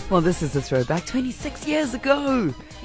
Well, this is a throwback. 26 years ago,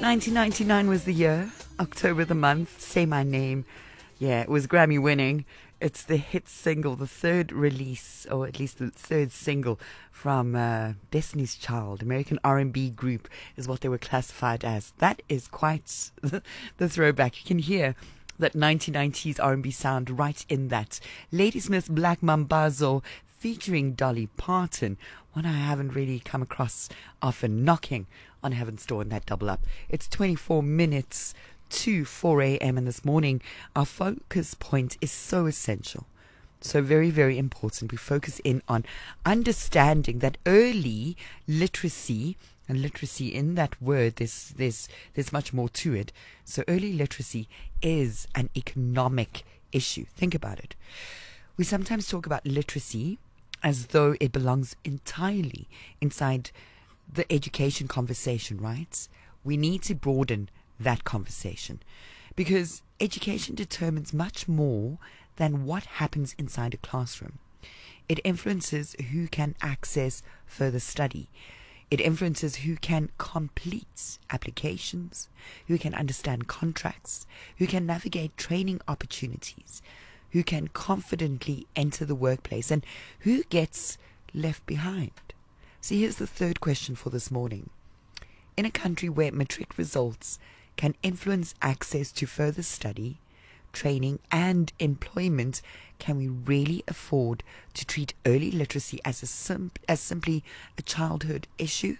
1999 was the year, October the month. Say My Name. Yeah, it was Grammy winning. It's the hit single, the third release, or at least the third single from Destiny's Child, American R&B group is what they were classified as. That is quite the throwback. You can hear that 1990s R&B sound right in that. Ladysmith Black Mambazo featuring Dolly Parton, one I haven't really come across often, knocking on Heaven's Door in that double up. It's 24 minutes to 4 a.m. and this morning our focus point is so essential, so very, very important. We focus in on understanding that early literacy, and literacy in that word, there's much more to it. So early literacy is an economic issue. Think about it. We sometimes talk about literacy as though it belongs entirely inside the education conversation, right? We need to broaden that conversation, because education determines much more than what happens inside a classroom. It influences who can access further study. It influences who can complete applications, who can understand contracts, who can navigate training opportunities, who can confidently enter the workplace, and who gets left behind. See, here's the third question for this morning. In a country where matric results can influence access to further study, training, and employment, can we really afford to treat early literacy as simply a childhood issue?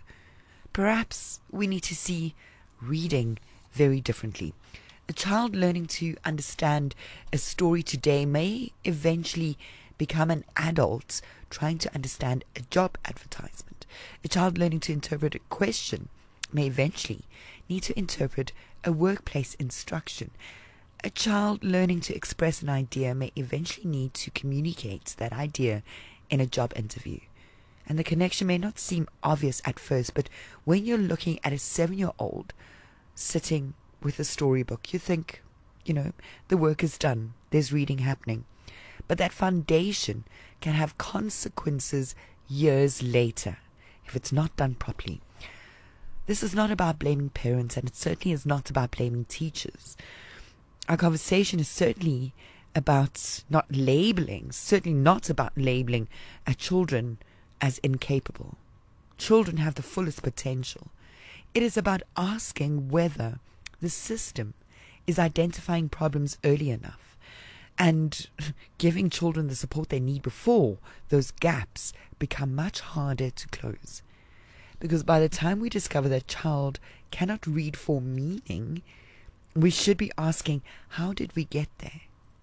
Perhaps we need to see reading very differently. A child learning to understand a story today may eventually become an adult trying to understand a job advertisement. A child learning to interpret a question may eventually need to interpret a workplace instruction. A child learning to express an idea may eventually need to communicate that idea in a job interview. And the connection may not seem obvious at first, but when you're looking at a 7-year-old sitting with a storybook, you think, the work is done. There's reading happening. But that foundation can have consequences years later if it's not done properly. This is not about blaming parents, and it certainly is not about blaming teachers. Our conversation is certainly about not labeling our children as incapable. Children have the fullest potential. It is about asking whether the system is identifying problems early enough and giving children the support they need before those gaps become much harder to close. Because by the time we discover that child cannot read for meaning, we should be asking, how did we get there?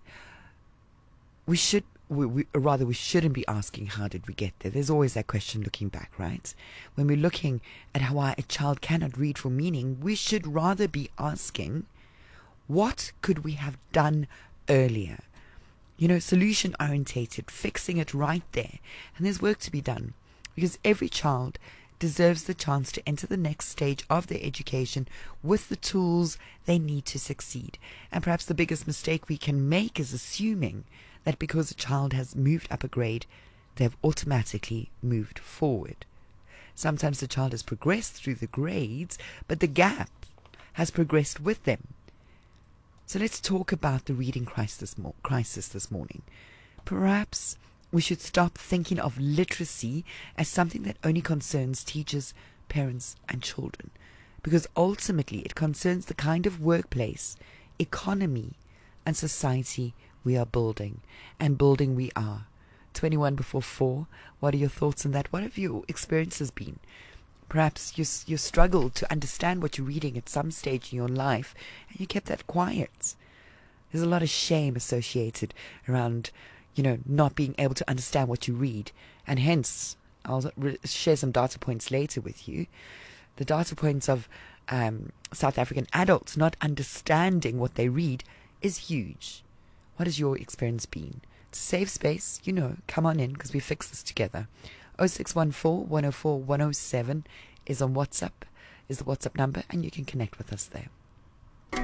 We shouldn't be asking, how did we get there? There's always that question looking back, right? When we're looking at why a child cannot read for meaning, we should rather be asking, what could we have done earlier? Solution orientated, fixing it right there. And there's work to be done, because every child deserves the chance to enter the next stage of their education with the tools they need to succeed. And perhaps the biggest mistake we can make is assuming that because a child has moved up a grade, they've automatically moved forward. Sometimes the child has progressed through the grades, but the gap has progressed with them. So let's talk about the reading crisis this morning. Perhaps we should stop thinking of literacy as something that only concerns teachers, parents, and children, because ultimately it concerns the kind of workplace, economy, and society we are building, and building we are. 21 before 4, what are your thoughts on that? What have your experiences been? Perhaps you struggled to understand what you're reading at some stage in your life, and you kept that quiet. There's a lot of shame associated around not being able to understand what you read. And hence, I'll share some data points later with you. The data points of South African adults not understanding what they read is huge. What has your experience been? It's a safe space, come on in, because we fix this together. 0614 104 107 is on WhatsApp, is the WhatsApp number, and you can connect with us there.